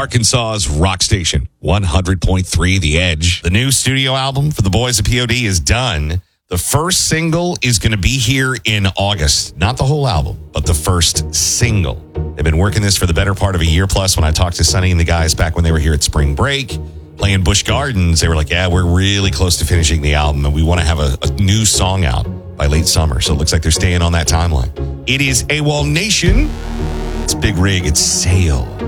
Arkansas's rock station, 100.3 The Edge. The new studio album for the boys at POD is done. The first single is going to be here in August. Not the whole album, but the first single. They've been working this for the better part of a year plus. When I talked to Sonny and the guys back when they were here at Spring Break, playing Busch Gardens, they were like, yeah, we're really close to finishing the album, and we want to have a new song out by late summer. So it looks like they're staying on that timeline. It is AWOL Nation. It's Big Rig. It's Sail.